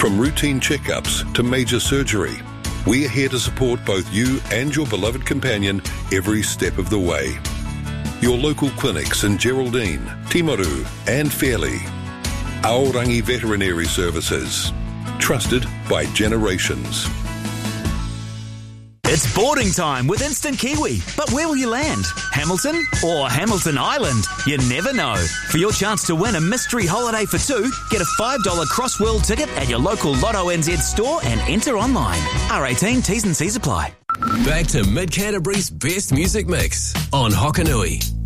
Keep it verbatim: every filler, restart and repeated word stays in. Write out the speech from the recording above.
From routine checkups to major surgery, we're here to support both you and your beloved companion every step of the way. Your local clinics in Geraldine, Timaru and Fairley. Aorangi Veterinary Services. Trusted by generations. It's boarding time with Instant Kiwi. But where will you land? Hamilton or Hamilton Island? You never know. For your chance to win a mystery holiday for two, get a five dollars Crossworld ticket at your local Lotto N Z store and enter online. R eighteen, T's and C's apply. Back to Mid Canterbury's best music mix on Hokanui.